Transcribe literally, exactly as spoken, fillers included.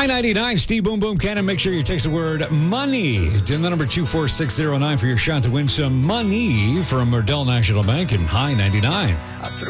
nine ninety-nine, Steve Boom Boom Cannon. Make sure you text the word money to the number two four six zero nine for your shot to win some money from Merdell National Bank and High ninety-nine.